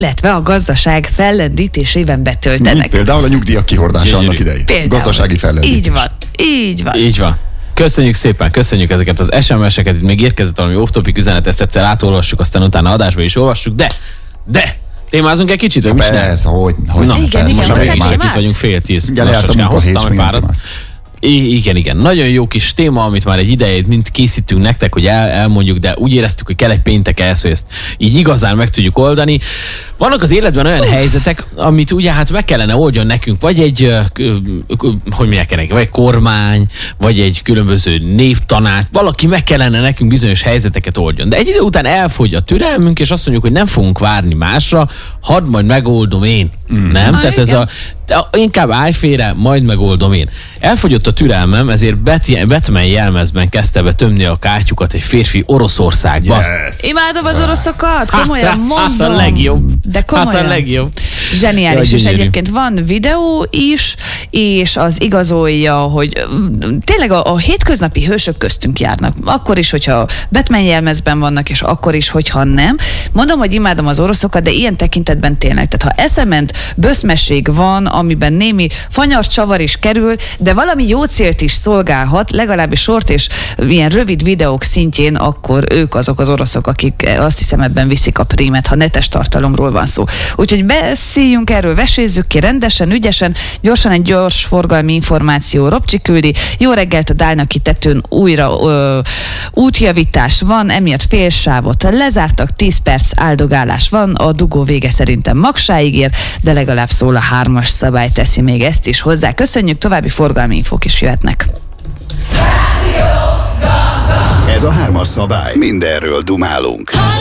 illetve a gazdaság fellendítésében betöltenek. Például a nyugdíjak kihordása annak idején. Gazdasági fellendítés. Így van. Köszönjük szépen, köszönjük ezeket az SMS-eket, itt még érkezett valami off-topic üzenet, ezt egyszer átolvassuk, aztán utána adásba is olvassuk, de témázunk egy kicsit, vagy mi csináljuk? Persze, hogy Na, igen, most már igen, mégis itt vagyunk 9:30. Lassacskán Hoztam egy párat. Igen. Nagyon jó kis téma, amit már egy ideje mind készítünk nektek, hogy elmondjuk, de úgy éreztük, hogy kell egy péntek ehhez, hogy ezt így igazán meg tudjuk oldani. Vannak az életben olyan helyzetek, amit ugye hát meg kellene oldjon nekünk, vagy egy, vagy egy kormány, vagy egy különböző néptanács, valaki meg kellene nekünk bizonyos helyzeteket oldjon. De egy idő után elfogy a türelmünk, és azt mondjuk, hogy nem fogunk várni másra, hadd majd megoldom én. Nem? Tehát ez inkább állj félre, majd megoldom én. Elfogyott a türelmem, ezért Batman jelmezben kezdte be tömni a kátyukat egy férfi Oroszországba. Yes. Imádom az oroszokat, komolyan mondom. Hát a legjobb. De komolyan. Hát a legjobb. Zseniális, és egyébként van videó is, és az igazolja, hogy tényleg a hétköznapi hősök köztünk járnak. Akkor is, hogyha Batman jelmezben vannak, és akkor is, hogyha nem. Mondom, hogy imádom az oroszokat, de ilyen tekintetben tényleg. Tehát ha eszement böszmesség van, amiben némi fanyar csavar is kerül, de valami jó célt is szolgálhat, legalábbis short és ilyen rövid videók szintjén, akkor ők azok az oroszok, akik azt hiszem ebben viszik a prímet, ha netes tartalomról van szó. Úgyhogy beszéljünk erről, vesézzük ki rendesen, ügyesen, gyorsan egy gyors forgalmi információ. Robcsi küldi, jó reggelt, a Dálnaki tetőn újra útjavítás van, emiatt félsávot lezártak, 10 perc áldogálás van, a dugó vége szerintem Magsáig ér, de legalább szól a 3-as szabály, teszi még ezt is hozzá. Köszönjük, további forgalmi infók is jöhetnek. Ez a 3-as szabály. Mindenről dumálunk.